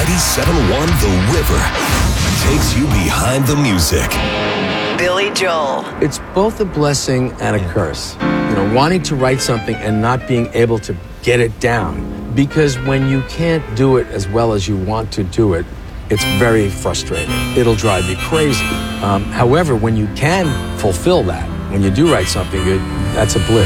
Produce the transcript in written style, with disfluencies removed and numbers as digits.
97.1 The River takes you behind the music. Billy Joel. It's both a blessing and a curse. You know, wanting to write something and not being able to get it down. Because when you can't do it as well as you want to do it, it's very frustrating. It'll drive you crazy. However, when you can fulfill that, when you do write something good, that's a bliss.